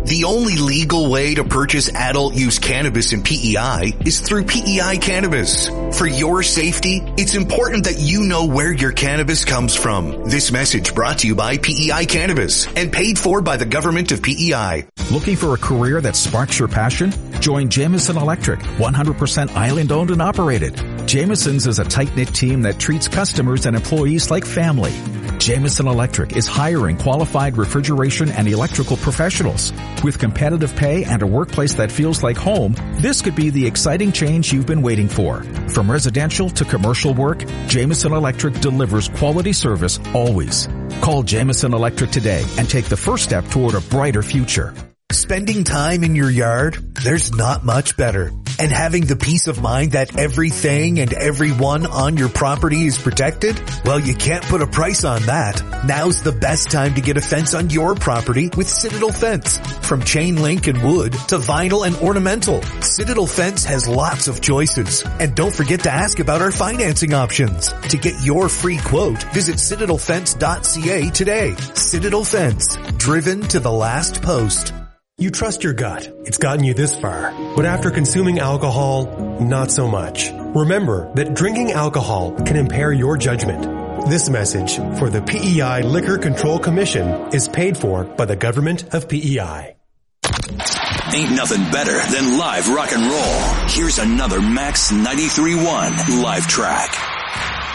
The only legal way to purchase adult use cannabis in PEI is through PEI Cannabis. For your safety, it's important that you know where your cannabis comes from. This message brought to you by PEI Cannabis and paid for by the government of PEI. Looking for a career that sparks your passion? Join Jameson Electric, 100% island owned and operated. Jameson's is a tight-knit team that treats customers and employees like family. Jameson Electric is hiring qualified refrigeration and electrical professionals. With competitive pay and a workplace that feels like home, this could be the exciting change you've been waiting for. From residential to commercial work, Jameson Electric delivers quality service always. Call Jameson Electric today and take the first step toward a brighter future. Spending time in your yard? There's not much better. And having the peace of mind that everything and everyone on your property is protected? Well, you can't put a price on that. Now's the best time to get a fence on your property with Citadel Fence. From chain link and wood to vinyl and ornamental, Citadel Fence has lots of choices. And don't forget to ask about our financing options. To get your free quote, visit citadelfence.ca today. Citadel Fence, driven to the last post. You trust your gut. It's gotten you this far. But after consuming alcohol, not so much. Remember that drinking alcohol can impair your judgment. This message for the PEI Liquor Control Commission is paid for by the government of PEI. Ain't nothing better than live rock and roll. Here's another Max 93.1 live track.